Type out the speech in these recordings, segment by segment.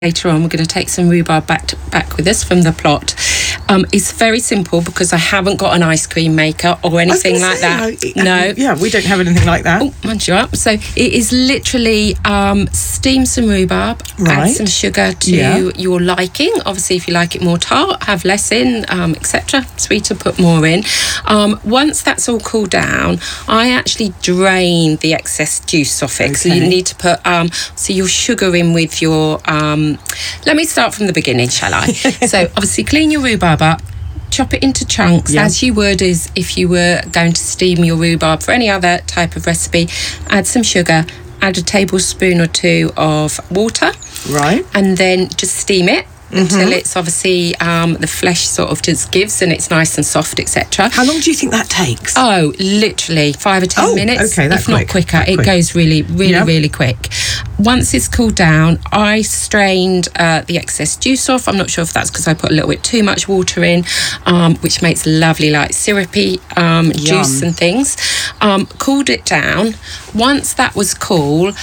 later on, we're going to take some rhubarb back with us from the plot. It's very simple because I haven't got an ice cream maker or anything like that. No. Yeah, we don't have anything like that. Oh, mind you up. So it is literally steam some rhubarb, add some sugar to your liking. Obviously, if you like it more tart, have less in, etc. Sweeter, put more in. Once that's all cooled down, I actually drain the excess juice off it. Okay. So you need to put your sugar in with your... let me start from the beginning, shall I? So obviously clean your rhubarb up, chop it into chunks as you would as if you were going to steam your rhubarb for any other type of recipe. Add some sugar, add a tablespoon or two of water. Right. And then just steam it until it's obviously the flesh sort of just gives and it's nice and soft, etc. How long do you think that takes? Oh, literally 5 or 10 minutes. Okay, that's if not quicker. It goes really quick. Once it's cooled down, I strained the excess juice off. I'm not sure if that's because I put a little bit too much water in, which makes lovely like syrupy juice and things. Cooled it down. Once that was cool,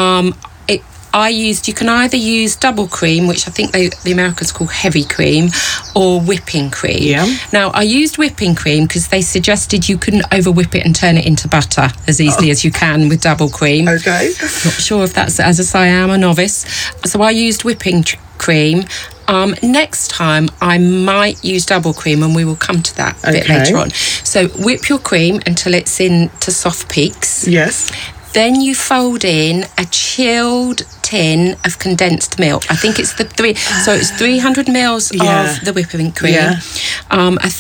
you can either use double cream, which I think the Americans call heavy cream, or whipping cream. Yeah. Now, I used whipping cream because they suggested you couldn't over whip it and turn it into butter as easily as you can with double cream. Okay. Not sure if that's, as I say, I am a novice. So I used whipping cream. Next time, I might use double cream, and we will come to that a bit later on. So whip your cream until it's into soft peaks. Yes. Then you fold in a chilled tin of condensed milk. I think it's it's 300 mils of the whipping cream. Yeah. A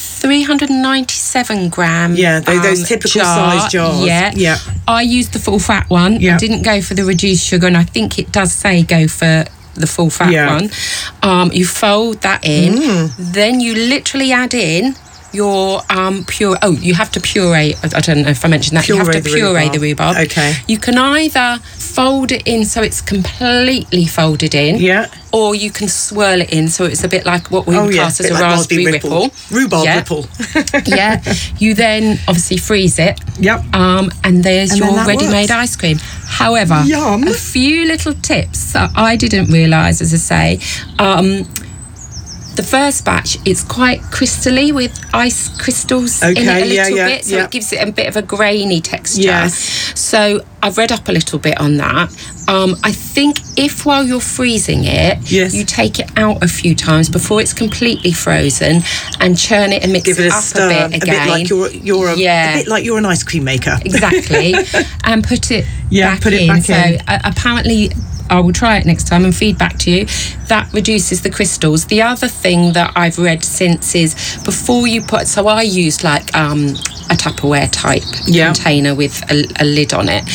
397 gram those typical size jars. Yeah. I used the full fat one. I didn't go for the reduced sugar, and I think it does say go for the full fat one. You fold that in. Then you literally add in your you have to puree. I don't know if I mentioned that. You have to puree the rhubarb. Okay. You can either fold it in so it's completely folded in, or you can swirl it in so it's a bit like what we would class as a raspberry ripple. Rhubarb ripple. You then obviously freeze it. Yep. And there's your ready-made ice cream. However, a few little tips that I didn't realise, as I say. The first batch, it's quite crystally with ice crystals in it a little bit, so it gives it a bit of a grainy texture. Yes. So I've read up a little bit on that. I think if while you're freezing it, you take it out a few times before it's completely frozen and churn it and mix it up a bit again. A bit like you're an ice cream maker. Exactly. And put it back in. So apparently... I will try it next time and feed back to you. That reduces the crystals. The other thing that I've read since is before you put... So I used like a Tupperware type container with a lid on it.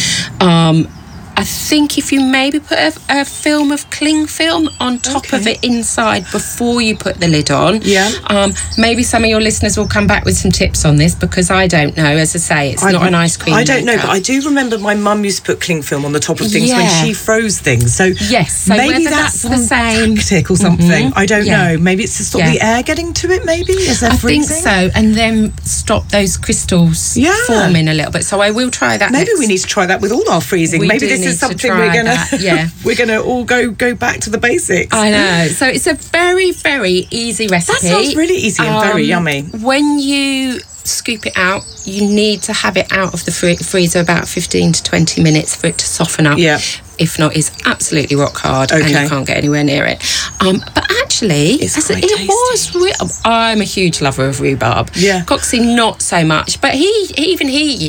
I think if you maybe put a film of cling film on top of it inside before you put the lid on. Maybe some of your listeners will come back with some tips on this because I don't know. As I say, it's not an ice cream I don't know, but I do remember my mum used to put cling film on the top of things when she froze things. So so maybe that's the same tactic or something. I don't know. Maybe it's to stop the air getting to it. Maybe I think so, and then stop those crystals forming a little bit. So I will try that. Maybe we need to try that with all our freezing. Maybe this is something we're gonna all go back to the basics. I know. So it's a very, very easy recipe. That sounds really easy and very yummy. When you scoop it out, you need to have it out of the freezer about 15 to 20 minutes for it to soften up. Yeah. If not, it's absolutely rock hard and you can't get anywhere near it. But actually, I'm a huge lover of rhubarb. Yeah. Coxie, not so much, but he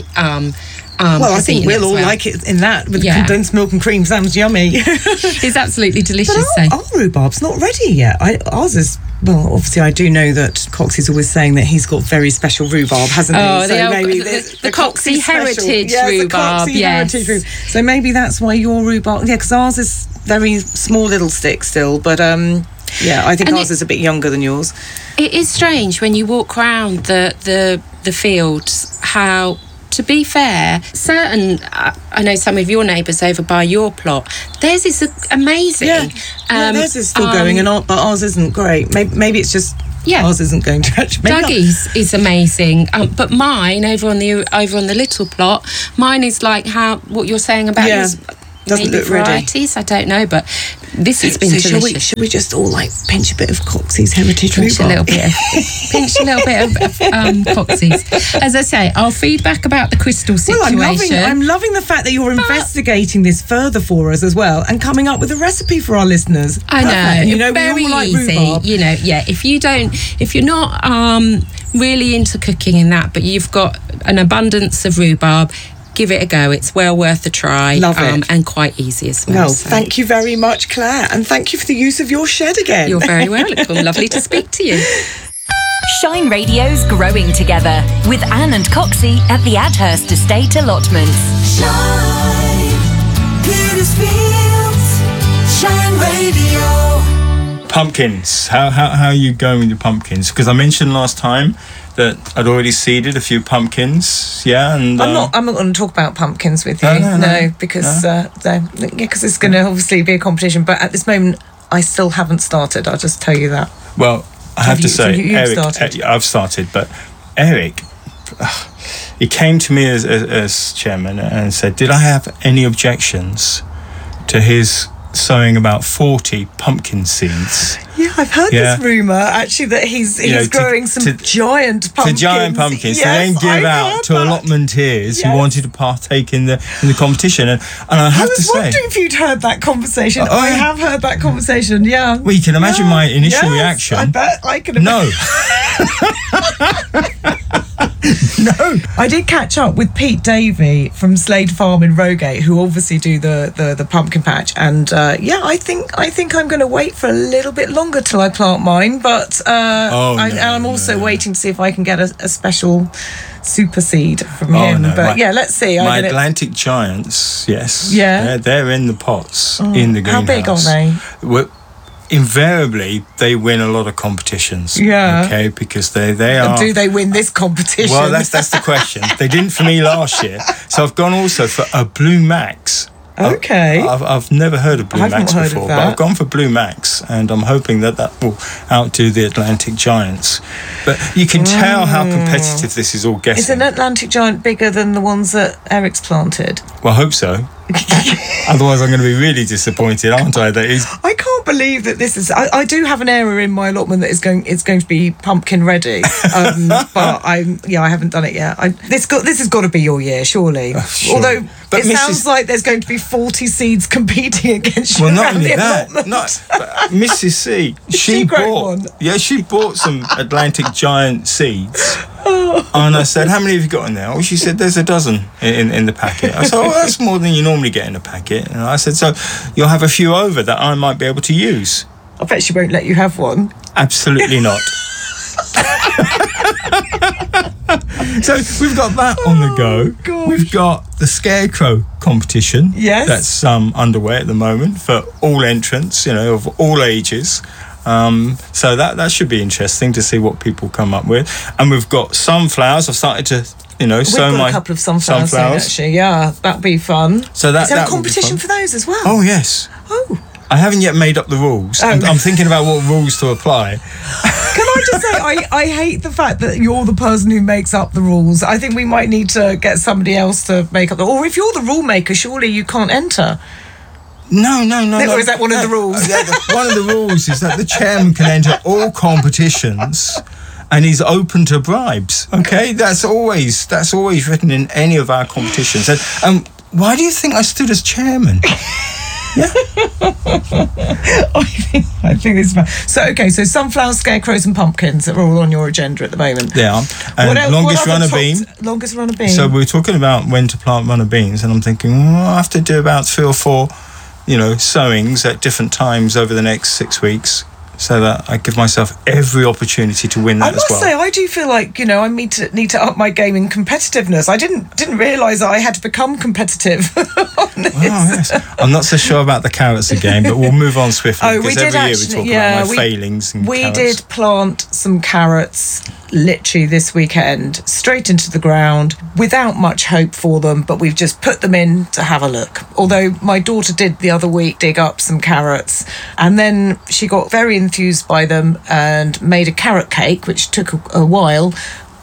I think we'll all like it in that with condensed milk and cream. Sounds yummy. It's absolutely delicious. But our rhubarb's not ready yet. Ours is. Well, obviously, I do know that Coxie's always saying that he's got very special rhubarb, hasn't he? Oh, the Coxie Heritage rhubarb, Heritage. So maybe that's why your rhubarb... Yeah, because ours is very small little stick still, but I think ours is a bit younger than yours. It is strange when you walk around the fields how... To be fair, I know some of your neighbours over by your plot, theirs is amazing. Theirs is still going, but ours isn't great. Maybe it's just ours isn't going to actually. Dougie's is amazing, but mine over on the little plot, mine is like what you're saying about yours. Doesn't look varieties. ready. I don't know, but this has been delicious. Should we just all pinch a bit of Coxey's heritage rhubarb? Pinch a little bit of Coxey's. As I say, I'll feedback about the crystal situation. Well, I'm loving the fact that you're investigating this further for us as well and coming up with a recipe for our listeners. I know. And, we very all like easy. rhubarb. If you're not really into cooking in that, but you've got an abundance of rhubarb, give it a go. It's well worth a try. Love it. And quite easy as well. Well, thank you very much, Claire, and thank you for the use of your shed again. You're very welcome. Lovely to speak to you. Shine Radio's Growing Together with Anne and Coxey at the Adhurst Estate Allotments. Shine, Petersfield's Shine Radio. Pumpkins. How are you going with your pumpkins? Because I mentioned last time that I'd already seeded a few pumpkins. Yeah, and I'm not going to talk about pumpkins with you. No, because it's going to obviously be a competition. But at this moment, I still haven't started. I'll just tell you that. Well, I have to say, Eric, I've started, but Eric, he came to me as chairman and said, did I have any objections to his sowing about 40 pumpkin seeds? Yeah, I've heard this rumour, actually, that he's growing some giant pumpkins. Giant pumpkins, to then give out to allotmenteers who wanted to partake in the competition. And I have to say, I was wondering if you'd heard that conversation. I have heard that conversation, yeah. Well, you can imagine my initial reaction. I bet I can imagine. No. I did catch up with Pete Davey from Slade Farm in Rogate, who obviously do the pumpkin patch, and I think I'm going to wait for a little bit longer till I plant mine, but I'm also waiting to see if I can get a special super seed from him. But let's see. My Atlantic Giants, yes, they're in the pots in the How greenhouse. big are they? Invariably, they win a lot of competitions. Yeah. Okay, because they are. And do they win this competition? Well, that's the question. They didn't for me last year, so I've gone also for a Blue Max. Okay. I've never heard of Blue Max before, but I've gone for Blue Max, and I'm hoping that will outdo the Atlantic Giants. But you can tell how competitive this is all getting. Is an Atlantic Giant bigger than the ones that Eric's planted? Well, I hope so. Otherwise, I'm going to be really disappointed, aren't I? I can't believe that this is. I do have an area in my allotment that is going to be pumpkin ready, but I haven't done it yet. This has got to be your year, surely. Sure. Although sounds like there's going to be 40 seeds competing against you. Well, not only that, Mrs. C. She bought some Atlantic Giant seeds. And I said, how many have you got in there? Oh, she said, there's a dozen in the packet. I said, that's more than you normally get in a packet. And I said, so you'll have a few over that I might be able to use. I bet she won't let you have one. Absolutely not. So we've got that on the go. Gosh. We've got the Scarecrow competition. Yes. That's underway at the moment for all entrants, of all ages. So that should be interesting to see what people come up with. And we've got sunflowers. I've started to, sow a couple of sunflowers. In, actually. Yeah, that'd be fun. So is there a competition for those as well? Oh, yes. Oh. I haven't yet made up the rules. I'm thinking about what rules to apply. Can I just say, I hate the fact that you're the person who makes up the rules. I think we might need to get somebody else to make up or if you're the rule maker, surely you can't enter. No. Or is that one of the rules? One of the rules is that the chairman can enter all competitions and he's open to bribes. Okay, that's always written in any of our competitions. And why do you think I stood as chairman? Yeah. I think it's fun. So sunflowers, scarecrows and pumpkins are all on your agenda at the moment. They are. And longest runner bean. Longest runner bean. So we're talking about when to plant runner beans, and I'm thinking, I have to do about 3 or 4 sowings at different times over the next 6 weeks, so that I give myself every opportunity to win that as well. I must say, I do feel like, I need to up my game in competitiveness. I didn't realise I had to become competitive on this. Yes. I'm not so sure about the carrots again, but we'll move on swiftly, because every year we talk about my failings and carrots. We did plant some carrots literally this weekend, straight into the ground, without much hope for them, but we've just put them in to have a look. Although my daughter did the other week dig up some carrots, and then she got very enthused by them and made a carrot cake, which took a while.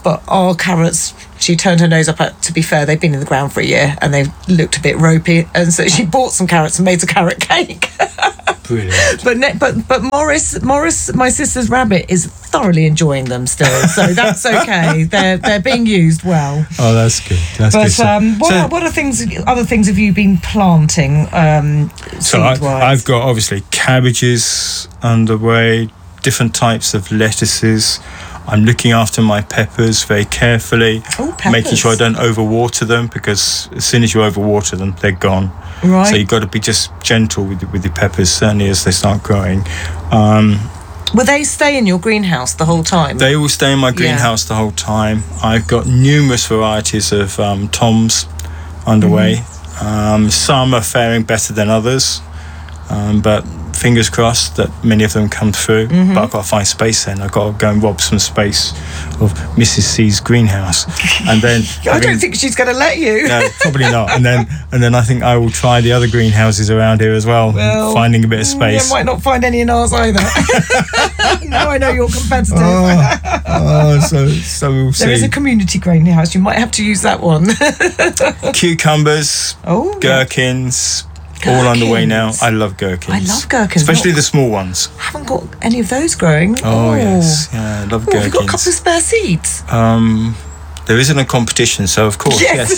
but our carrots, she turned her nose up at. To be fair, they've been in the ground for a year and they looked a bit ropey, and so she bought some carrots and made a carrot cake. Brilliant. But Morris, my sister's rabbit, is thoroughly enjoying them still, so that's okay. They're being used well. Oh, that's good. That's but good. What other things have you been planting? So I've got obviously cabbages underway, different types of lettuces. I'm looking after my peppers very carefully, making sure I don't overwater them, because as soon as you overwater them, they're gone. Right. So you've got to be just gentle with your peppers, certainly as they start growing. Will they stay in your greenhouse the whole time? They will stay in my greenhouse the whole time. I've got numerous varieties of toms underway. Some are faring better than others, but fingers crossed that many of them come through. But I've got to find space then. I've got to go and rob some space of Mrs. C's greenhouse. And then I don't think she's going to let you. No, probably not. And then I think I will try the other greenhouses around here as well, finding a bit of space. You might not find any in ours either. Now I know you're competitive. So we'll see. There is a community greenhouse. You might have to use that one. Cucumbers, gherkins. All underway now. I love gherkins. I love gherkins. Especially the small ones. I haven't got any of those growing. Oh, yes. Yeah, I love gherkins. Have you got a couple of spare seeds? There isn't a competition, so of course, yes.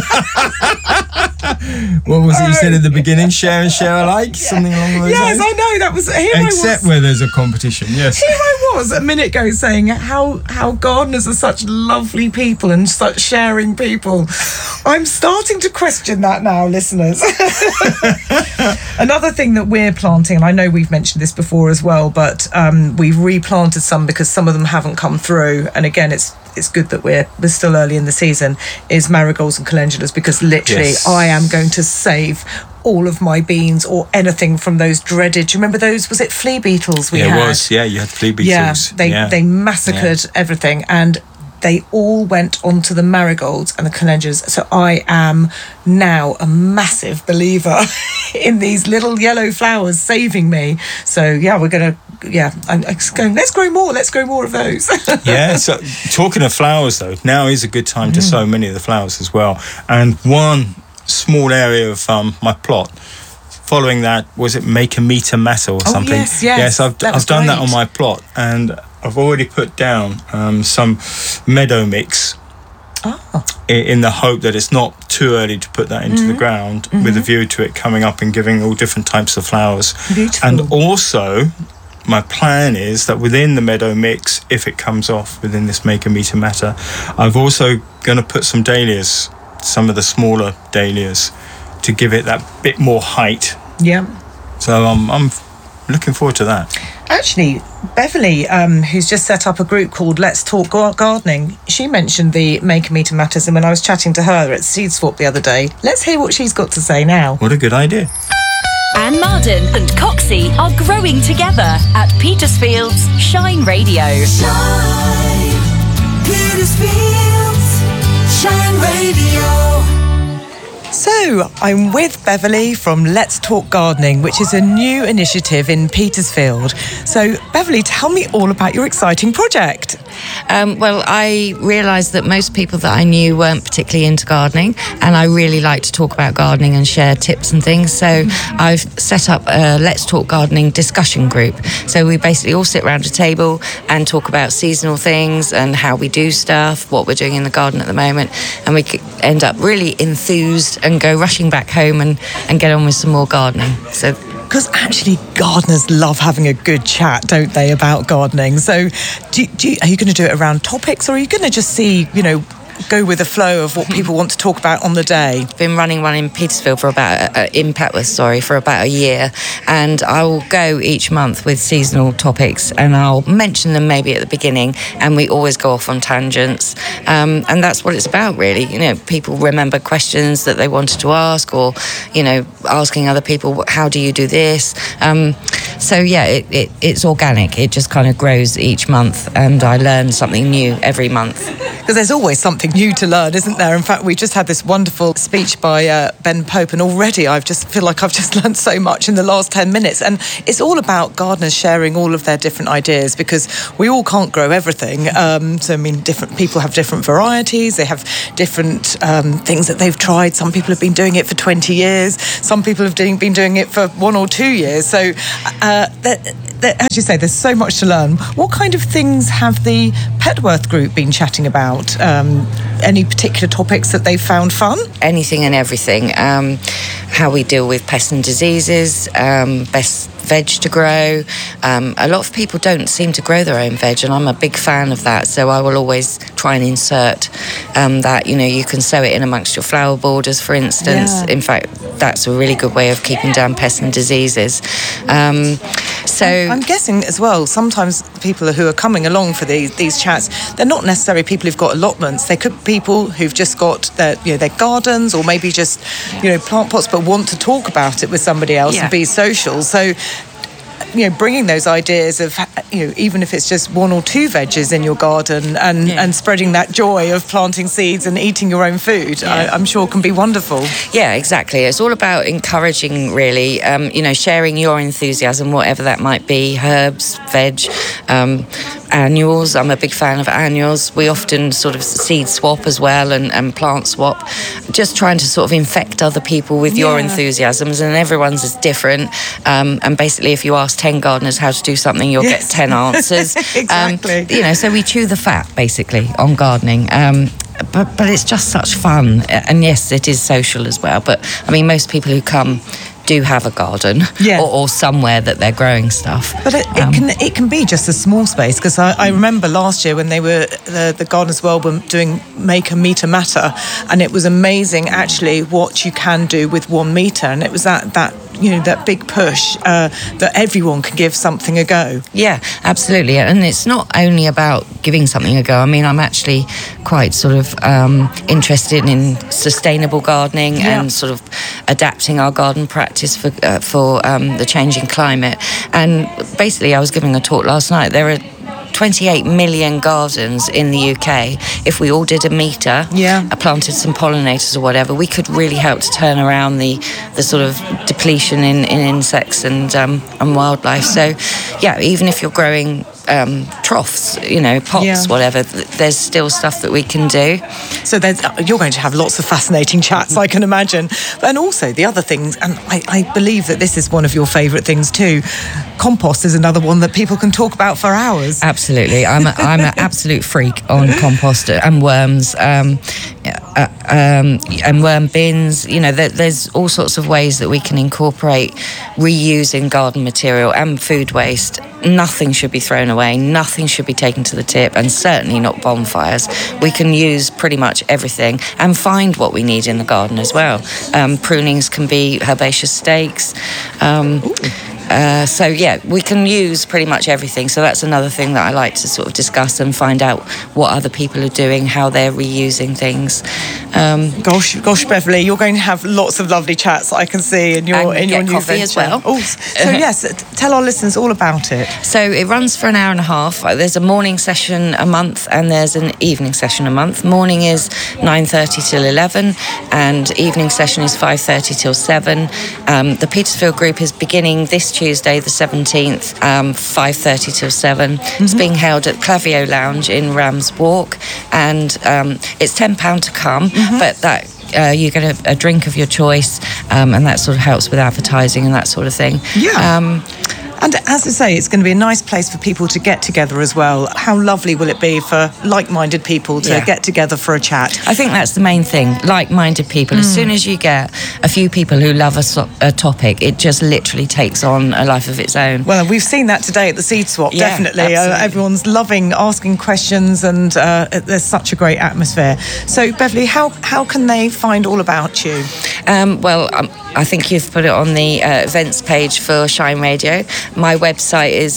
What was it you said at the beginning? Share and share alike? Something along those lines? Yes, I know. That was... Except where there's a competition, yes. Here I was a minute ago saying how gardeners are such lovely people and such sharing people. I'm starting to question that now, listeners. Another thing that we're planting, and I know we've mentioned this before as well, but we've replanted some because some of them haven't come through. And again, it's good that we're still early in the season, is marigolds and calendulas, because literally I am going to save all of my beans or anything from those dreaded, do you remember those, was it flea beetles we had? Yeah, it was, you had flea beetles. They massacred everything, and they all went onto the marigolds and the calendulas. So I am now a massive believer in these little yellow flowers saving me. So we're going to, I'm going, let's grow more of those. Yeah, so talking of flowers though, now is a good time to sow many of the flowers as well. And one small area of my plot, following that, was it Make a Meter Matter or something? Yes, I've done that on my plot, and I've already put down some meadow mix in the hope that it's not too early to put that into the ground, with a view to it coming up and giving all different types of flowers. Beautiful. And also, my plan is that within the meadow mix, if it comes off within this Make a Meter Matter, I've also going to put some dahlias, some of the smaller dahlias, to give it that bit more height. Yeah. So I'm looking forward to that. Actually, Beverly, who's just set up a group called Let's Talk Gardening, she mentioned the Make a Meter Matters, and when I was chatting to her at Seed Swap the other day, let's hear what she's got to say now. What a good idea. Anne Marden and Coxie are growing together at Petersfield's Shine Radio. Shine, Petersfield's Shine Radio. So, I'm with Beverly from Let's Talk Gardening, which is a new initiative in Petersfield. So, Beverly, tell me all about your exciting project. Well, I realised that most people that I knew weren't particularly into gardening, and I really like to talk about gardening and share tips and things. So I've set up a Let's Talk Gardening discussion group. So we basically all sit around a table and talk about seasonal things and how we do stuff, what we're doing in the garden at the moment, and we end up really enthused and go rushing back home and get on with some more gardening. So. Because actually gardeners love having a good chat, don't they, about gardening? So are you going to do it around topics, or are you going to just see, go with the flow of what people want to talk about on the day? Been running one in Petersfield for about a year, and I will go each month with seasonal topics, and I'll mention them maybe at the beginning, and we always go off on tangents, and that's what it's about, really. People remember questions that they wanted to ask, or asking other people, how do you do this? So yeah, it's organic. It just kind of grows each month, and I learn something new every month. Because there's always something new to learn, isn't there? In fact, we just had this wonderful speech by Ben Pope, and already I just feel like I've just learned so much in the last 10 minutes. And it's all about gardeners sharing all of their different ideas, because we all can't grow everything. So, I mean, different people have different varieties. They have different things that they've tried. Some people have been doing it for 20 years. Some people have been doing it for 1 or 2 years. So, as you say, there's so much to learn. What kind of things have the Petworth group been chatting about? Any particular topics that they've found fun? Anything and everything. How we deal with pests and diseases, best veg to grow. A lot of people don't seem to grow their own veg, and I'm a big fan of that, so I will always try and insert that, you can sow it in amongst your flower borders, for instance. In fact, that's a really good way of keeping down pests and diseases. So I'm guessing as well, sometimes people who are coming along for these chats, they're not necessarily people who've got allotments. They could be people who've just got their gardens, or maybe just plant pots, but want to talk about it with somebody else and be social. So bringing those ideas of, even if it's just 1 or 2 veggies in your garden, and spreading that joy of planting seeds and eating your own food, I'm sure can be wonderful. Yeah, exactly. It's all about encouraging, really, sharing your enthusiasm, whatever that might be, herbs, veg, annuals. I'm a big fan of annuals. We often sort of seed swap as well, and plant swap, just trying to sort of infect other people with your enthusiasms, and everyone's is different. And basically, if you ask 10 gardeners how to do something, you'll get 10 answers. Exactly. So we chew the fat, basically, on gardening. But it's just such fun. And yes, it is social as well. But, I mean, most people who come do have a garden or somewhere that they're growing stuff. But it can be just a small space, because I remember last year when they were the Gardeners World were doing Make a Meter Matter, and it was amazing actually what you can do with 1 metre, and it was that big push that everyone can give something a go. Yeah, absolutely. And it's not only about giving something a go. I mean, I'm actually quite sort of interested in sustainable gardening and sort of adapting our garden practice for the changing climate. And basically, I was giving a talk last night. There are 28 million gardens in the UK. If we all did a metre, planted some pollinators or whatever, we could really help to turn around the sort of depletion in insects and wildlife. So, even if you're growing troughs, pots, whatever, there's still stuff that we can do. So you're going to have lots of fascinating chats, I can imagine. And also the other things, and I believe that this is one of your favourite things too, compost is another one that people can talk about for hours. Absolutely. I'm an absolute freak on compost and worms, and worm bins. There's all sorts of ways that we can incorporate reusing garden material and food waste. Nothing should be thrown away, nothing should be taken to the tip, and certainly not bonfires. We can use pretty much everything and find what we need in the garden as well. Prunings can be herbaceous stakes. We can use pretty much everything. So that's another thing that I like to sort of discuss and find out what other people are doing, how they're reusing things. Gosh, Beverly, you're going to have lots of lovely chats, I can see, in your new coffee venture as well. Oh, so yes, tell our listeners all about it. So it runs for an hour and a half. There's a morning session a month and there's an evening session a month. Morning is 9:30 till 11 and evening session is 5:30 till 7. The Petersfield group is beginning this Tuesday the 17th, 5:30 till 7. It's being held at Clavio Lounge in Rams Walk, and it's £10 to come, but that you get a drink of your choice, and that sort of helps with advertising and that sort of thing. And as I say, it's going to be a nice place for people to get together as well. How lovely will it be for like-minded people to get together for a chat? I think that's the main thing, like-minded people. As soon as you get a few people who love a topic, it just literally takes on a life of its own. Well, we've seen that today at the Seed Swap, definitely. Everyone's loving asking questions, and there's such a great atmosphere. So, Beverly, how can they find all about you? I think you've put it on the events page for Shine Radio. My website is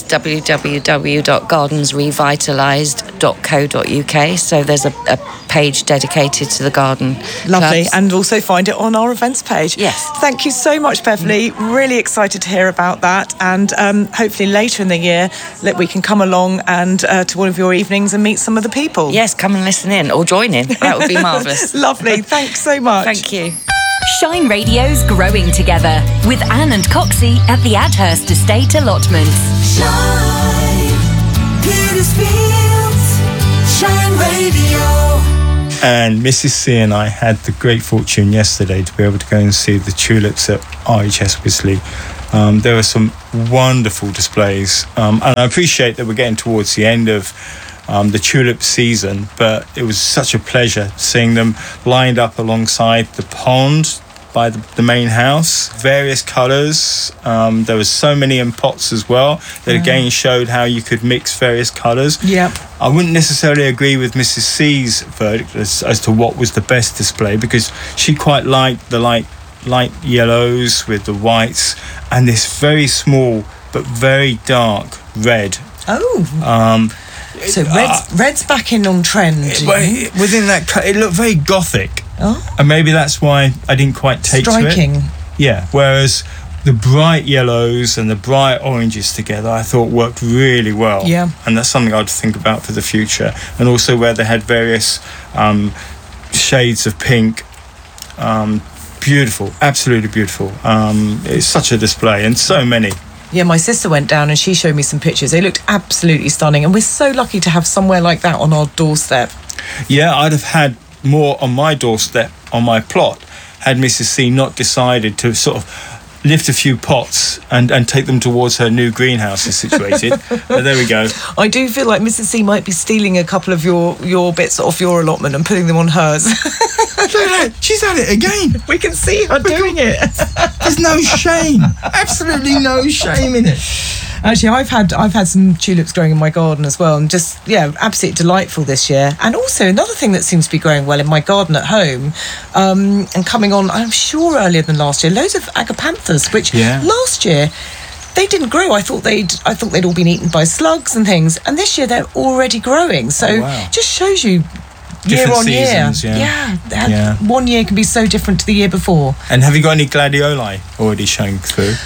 www.gardensrevitalised.co.uk. So there's a page dedicated to the garden. Lovely. clubs. And also find it on our events page. Yes. Thank you so much, Beverly. Really excited to hear about that. And hopefully later in the year, we can come along and to one of your evenings and meet some of the people. Yes, come and listen in or join in. That would be marvellous. Lovely. Thanks so much. Thank you. Shine Radio's Growing Together with Anne and Coxie at the Adhurst Estate allotments. Shine, Petersfields, Shine Radio. And Mrs. C and I had the great fortune yesterday to be able to go and see the tulips at RHS Wisley. There were some wonderful displays, and I appreciate that we're getting towards the end of the tulip season, but it was such a pleasure seeing them lined up alongside the pond by the main house, various colours. There was so many in pots as well that again showed how you could mix various colours. Yeah. I wouldn't necessarily agree with Mrs. C's verdict as to what was the best display, because she quite liked the light yellows with the whites and this very small but very dark red. Oh. So red's back in on trend. Within that, it looked very gothic. Oh. And maybe that's why I didn't quite take to it. Striking. Yeah, whereas the bright yellows and the bright oranges together, I thought worked really well. Yeah. And that's something I'd think about for the future. And also where they had various shades of pink. Beautiful, absolutely beautiful. It's such a display, and so many. Yeah, my sister went down and she showed me some pictures. They looked absolutely stunning, and we're so lucky to have somewhere like that on our doorstep. Yeah, I'd have had more on my doorstep, on my plot, had Mrs. C not decided to sort of lift a few pots and take them towards her new greenhouse is situated. But there we go. I do feel like Mrs. C might be stealing a couple of your bits off your allotment and putting them on hers. She's at it again. We can see her doing it. There's no shame. Absolutely no shame in it. Actually, I've had some tulips growing in my garden as well, and just, absolutely delightful this year. And also another thing that seems to be growing well in my garden at home, and coming on, I'm sure earlier than last year, loads of agapanthus, which last year they didn't grow. I thought they'd all been eaten by slugs and things, and this year they're already growing. So it just shows you year on seasons, year. One year can be so different to the year before. And have you got any gladioli already showing through?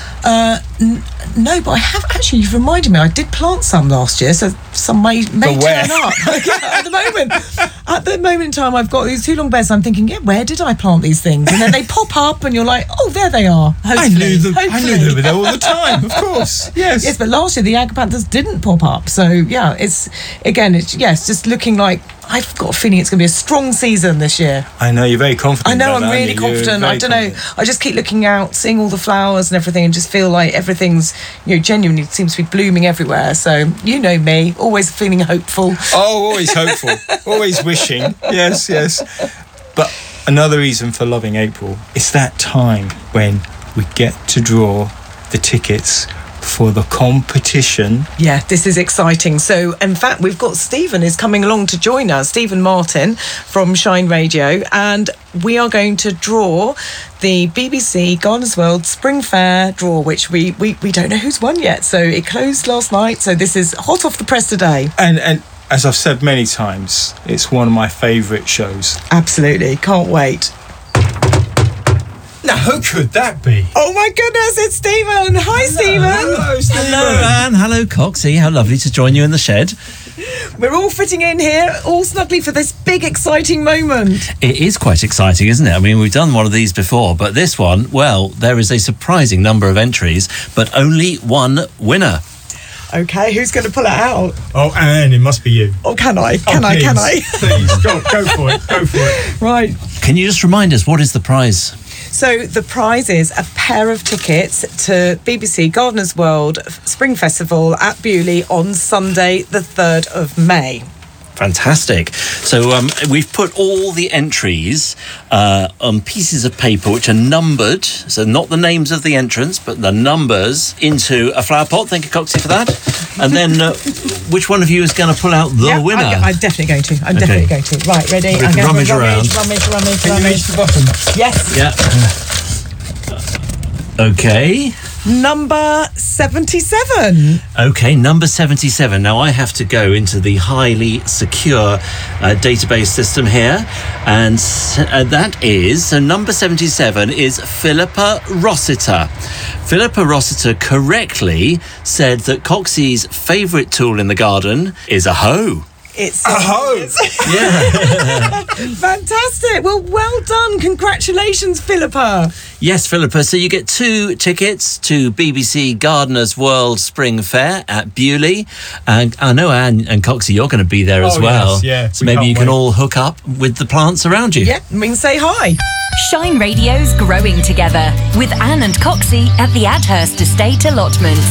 No, but I have actually. You've reminded me. I did plant some last year, so some may turn up. At the moment in time, I've got these two long beds. I'm thinking, where did I plant these things? And then they pop up, and you're like, oh, there they are. Hopefully. I knew they were there all the time. Of course, yes. Yes, but last year the agapanthus didn't pop up. So it's just looking like. I've got a feeling it's going to be a strong season this year. I know, you're very confident. I know, I'm really confident. I don't know. I just keep looking out, seeing all the flowers and everything, and just feel like everything's, genuinely seems to be blooming everywhere. So, you know me, always feeling hopeful. Oh, always hopeful. Always wishing. Yes. But another reason for loving April is that time when we get to draw the tickets for the competition. Yeah, this is exciting. So, in fact, we've got Stephen is coming along to join us, Stephen Martin from Shine Radio, and we are going to draw the BBC Gardens World Spring Fair draw, which we don't know who's won yet. So it closed last night, so this is hot off the press today. And as I've said many times, it's one of my favourite shows. Absolutely, can't wait. Now, who could that be? Oh my goodness, it's Stephen. Hi, Stephen. Hello, Stephen. Hello, Anne. Hello, Coxie. How lovely to join you in the shed. We're all fitting in here, all snugly for this big, exciting moment. It is quite exciting, isn't it? I mean, we've done one of these before, but this one, well, there is a surprising number of entries, but only one winner. Okay, who's going to pull it out? Oh, Anne, it must be you. Oh, can I? Can I? Please, go for it. Right. Can you just remind us, what is the prize? So the prize is a pair of tickets to BBC Gardeners World Spring Festival at Beaulieu on Sunday, the 3rd of May. Fantastic. So we've put all the entries on pieces of paper which are numbered, so not the names of the entrants, but the numbers, into a flower pot. Thank you, Coxie, for that. And then which one of you is going to pull out the winner? I'm definitely going to. Definitely going to. Right, ready? I'm going to rummage around. Rummage. Can you reach the bottom? Yes. Yeah. Okay. Number 77. Okay, number 77. Now I have to go into the highly secure database system here, and that is, so number 77 is Philippa Rossiter. Philippa Rossiter correctly said that Coxie's favourite tool in the garden is a hoe. It's a hoe. Yeah. Fantastic. Well done. Congratulations, Philippa. Yes, Philippa. So you get 2 tickets to BBC Gardeners World Spring Fair at Bewley. And I know Anne and Coxie, you're going to be there as well. Yes, yeah. So maybe you can all hook up with the plants around you. Yeah, we can say hi. Shine Radio's growing together with Anne and Coxie at the Adhurst Estate allotments.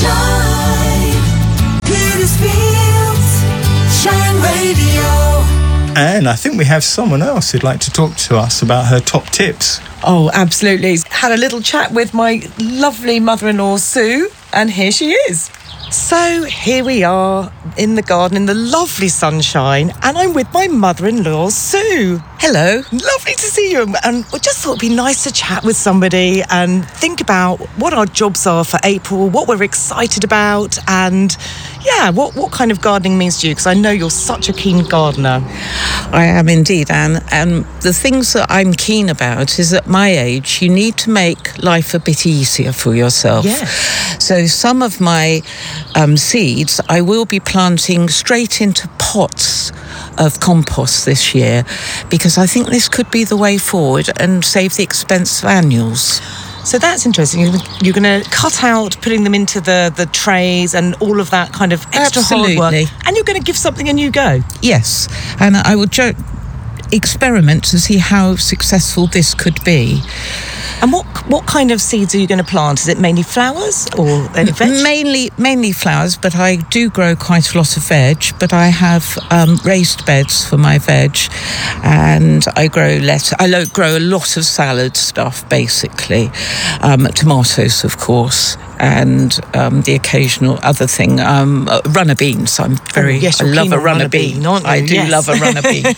Shine, Petersfield's Shine Radio. And I think we have someone else who'd like to talk to us about her top tips. Oh, absolutely. Had a little chat with my lovely mother-in-law, Sue, and here she is. So here we are in the garden in the lovely sunshine, and I'm with my mother-in-law, Sue. Hello. Lovely to see you. And I just thought it'd be nice to chat with somebody and think about what our jobs are for April, what we're excited about, and yeah, what kind of gardening means to you, because I know you're such a keen gardener. I am indeed, Anne. And the things that I'm keen about is at my age, you need to make life a bit easier for yourself. Yeah. So some of my seeds I will be planting straight into pots of compost this year, because I think this could be the way forward and save the expense of annuals. So that's interesting. You're going to cut out putting them into the trays and all of that kind of extra hard work. And you're going to give something a new go. Yes, and I would experiment to see how successful this could be. And what kind of seeds are you going to plant? Is it mainly flowers or any veg? Mainly flowers, but I do grow quite a lot of veg. But I have raised beds for my veg, and I grow I grow a lot of salad stuff, basically. Tomatoes, of course, and the occasional other thing, runner beans. I love a runner bean. Aren't you? I do love a runner bean.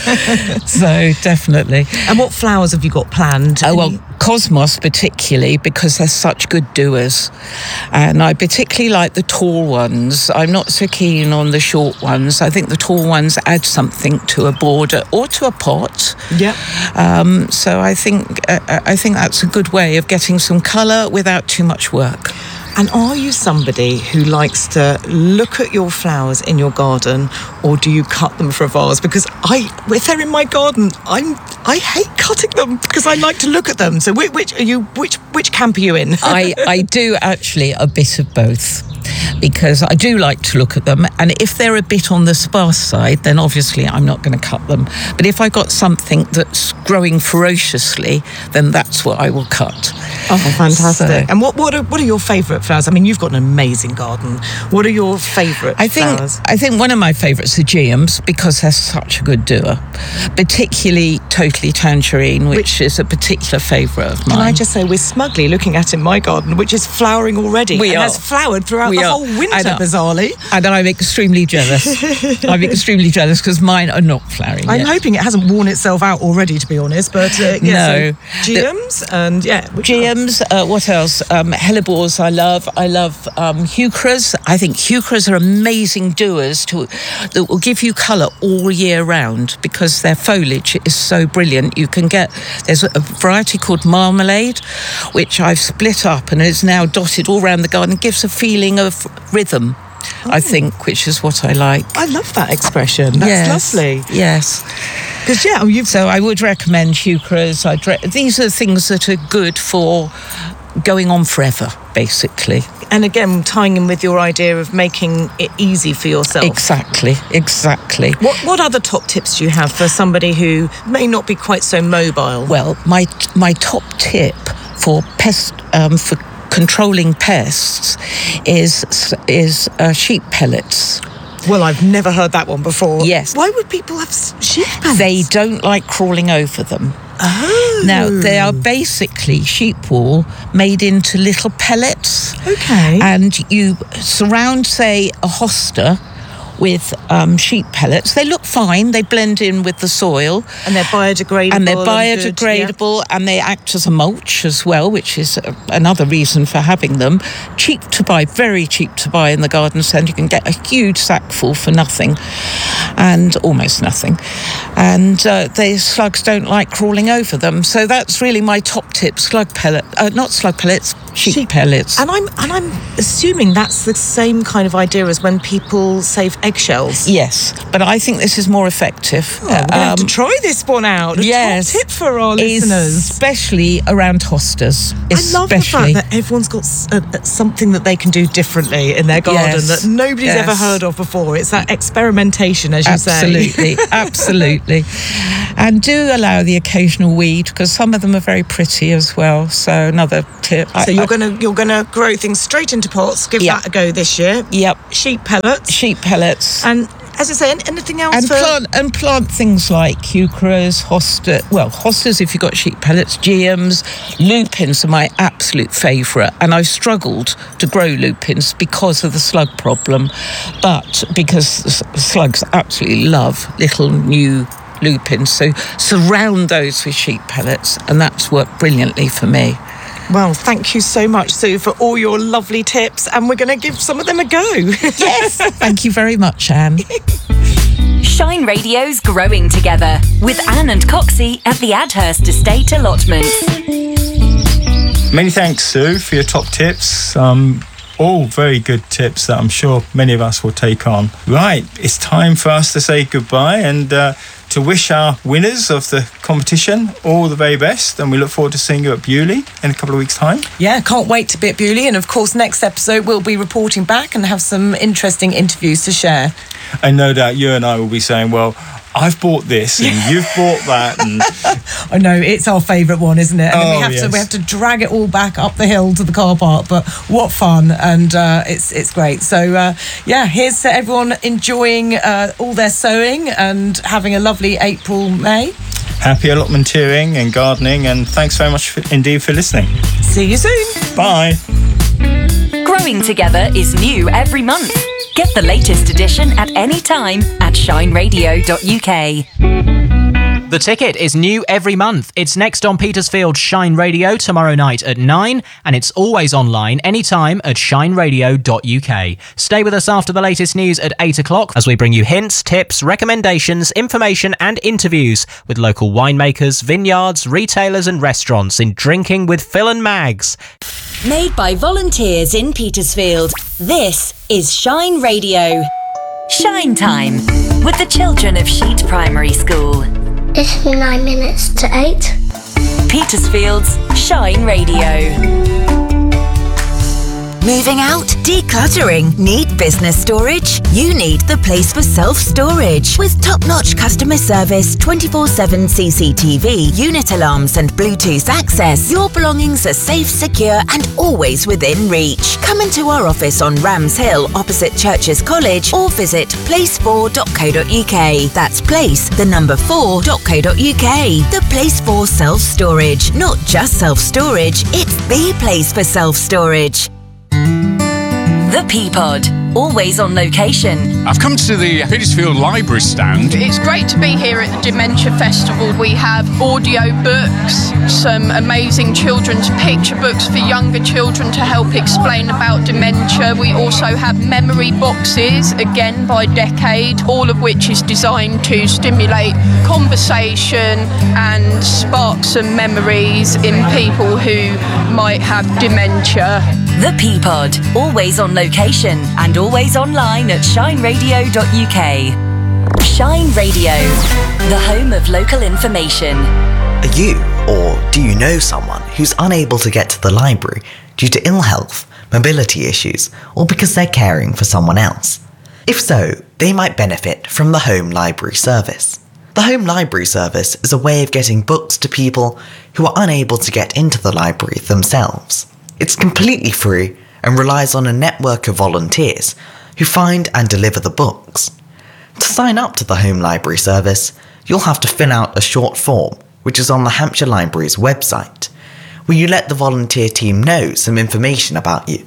So definitely. And what flowers have you got planned? Oh, well, cosmos particularly, because they're such good doers, and I particularly like the tall ones. I'm not so keen on the short ones. I think the tall ones add something to a border or to a pot. Yeah. So I think that's a good way of getting some colour without too much work. And are you somebody who likes to look at your flowers in your garden, or do you cut them for a vase? Because if they're in my garden, I hate cutting them because I like to look at them. So which camp are you in? I do actually a bit of both, because I do like to look at them, and if they're a bit on the sparse side, then obviously I'm not going to cut them. But if I got something that's growing ferociously, then that's what I will cut. Oh, fantastic! So, and what are your favourite flowers? I mean, you've got an amazing garden. What are your favourite flowers? I think one of my favourites are geums, because they're such a good doer. Particularly Totally Tangerine, which is a particular favourite of mine. Can I just say, we're smugly looking at in my garden, which is flowering already. We has flowered throughout the whole winter, bizarrely. And I'm extremely jealous. I'm extremely jealous because mine are not flowering I'm yet. hoping it hasn't worn itself out already, to be honest. But no. So geums and geums. What else? Hellebores. I love heucheras. I think heucheras are amazing doers that will give you colour all year round, because their foliage is so brilliant. There's a variety called Marmalade, which I've split up and is now dotted all around the garden. It gives a feeling of rhythm, I think, which is what I like. I love that expression. That's lovely. Yes. Because so I would recommend heucheras. These are things that are good for going on forever, basically. And again, tying in with your idea of making it easy for yourself. Exactly. What other top tips do you have for somebody who may not be quite so mobile? Well, my top tip for for controlling pests is sheep pellets. Well, I've never heard that one before. Yes. Why would people have sheep pellets? They don't like crawling over them. Oh. Now, they are basically sheep wool made into little pellets. Okay. And you surround, say, a hosta with sheep pellets. They look fine. They blend in with the soil. And they're biodegradable. And they act as a mulch as well, which is another reason for having them. Cheap to buy, very cheap to buy in the garden centre. You can get a huge sack full for nothing, and almost nothing. And the slugs don't like crawling over them. So that's really my top tip: sheep pellets. And I'm assuming that's the same kind of idea as when people save eggshells. Yes, but I think this is more effective. We're going to have to try this one out. Top tip for our listeners, especially around hostas. I love the fact that everyone's got something that they can do differently in their garden that nobody's ever heard of before. It's that experimentation, as you say. Absolutely. And do allow the occasional weed, because some of them are very pretty as well. So another tip. So you're gonna grow things straight into pots. Give that a go this year. Yep. Sheep pellets. And as I say, anything else? And plant things like heucheras, hostas if you've got sheep pellets, geums. Lupins are my absolute favourite, and I've struggled to grow lupins because of the slug problem, but because slugs absolutely love little new lupins, so surround those with sheep pellets, and that's worked brilliantly for me. Well, thank you so much, Sue, for all your lovely tips, and we're going to give some of them a go. Yes, thank you very much, Anne. Shine Radio's Growing Together with Anne and Coxie at the Adhurst Estate Allotment. Many thanks, Sue, for your top tips. All very good tips that I'm sure many of us will take on. Right, it's time for us to say goodbye and to wish our winners of the competition all the very best, and we look forward to seeing you at Beaulieu in a couple of weeks' time. Yeah, can't wait to be at Beaulieu, and of course next episode we'll be reporting back and have some interesting interviews to share. And no doubt you and I will be saying, well, I've bought this and you've bought that, and I know it's our favourite one, isn't it? And we have to drag it all back up the hill to the car park, but what fun, and it's great. So here's to everyone enjoying all their sowing and having a lovely April, May. Happy allotmenteering and gardening, and thanks very much indeed for listening. See you soon. Bye. Growing Together is new every month. Get the latest edition at any time at shineradio.uk. The Ticket is new every month. It's next on Petersfield's Shine Radio tomorrow night at 9, and it's always online anytime at shineradio.uk. Stay with us after the latest news at 8 o'clock as we bring you hints, tips, recommendations, information and interviews with local winemakers, vineyards, retailers and restaurants in Drinking with Phil and Mags. Made by volunteers in Petersfield, this is Shine Radio. Shine Time with the children of Sheet Primary School. It's 9 minutes to 8. Petersfield's Shine Radio. Moving out? Decluttering? Need business storage? You need the place for self-storage. With top-notch customer service, 24/7 CCTV, unit alarms and Bluetooth access, your belongings are safe, secure and always within reach. Come into our office on Rams Hill opposite Churches College or visit place4.co.uk. That's place, the number 4.co.uk. The place for self-storage. Not just self-storage, it's the place for self-storage. The Peapod, always on location. I've come to the Petersfield Library stand. It's great to be here at the Dementia Festival. We have audio books, some amazing children's picture books for younger children to help explain about dementia. We also have memory boxes, again by decade, all of which is designed to stimulate conversation and spark some memories in people who might have dementia. The Peapod, always on location and always online at shineradio.uk. Shine Radio, the home of local information. Are you, or do you know someone who's unable to get to the library due to ill health, mobility issues, or because they're caring for someone else? If so, they might benefit from the Home Library Service. The Home Library Service is a way of getting books to people who are unable to get into the library themselves. It's completely free and relies on a network of volunteers who find and deliver the books. To sign up to the Home Library Service, you'll have to fill out a short form, which is on the Hampshire Library's website, where you let the volunteer team know some information about you,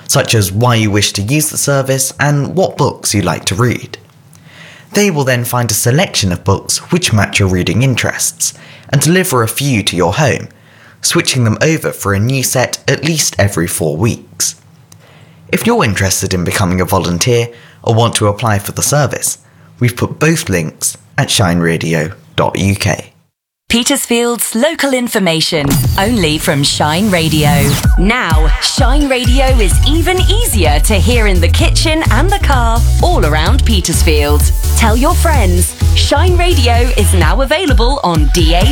such as why you wish to use the service and what books you like to read. They will then find a selection of books which match your reading interests and deliver a few to your home, switching them over for a new set at least every 4 weeks. If you're interested in becoming a volunteer or want to apply for the service, we've put both links at shineradio.uk. Petersfield's local information, only from Shine Radio. Now, Shine Radio is even easier to hear in the kitchen and the car, all around Petersfield. Tell your friends, Shine Radio is now available on DA